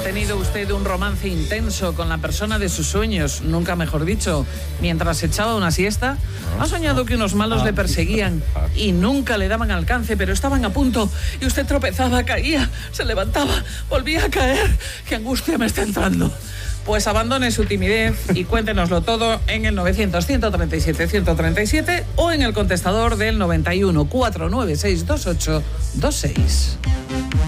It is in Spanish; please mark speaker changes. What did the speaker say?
Speaker 1: tenido usted un romance intenso con la persona de sus sueños, nunca mejor dicho, mientras echaba una siesta? ¿Ha soñado que unos malos le perseguían y nunca le daban alcance, pero estaban a punto y usted tropezaba, caía, se levantaba, volvía a caer? ¡Qué angustia me está entrando! Pues abandone su timidez y cuéntenoslo todo en el 900-137-137 o en el contestador del 91 496 2826.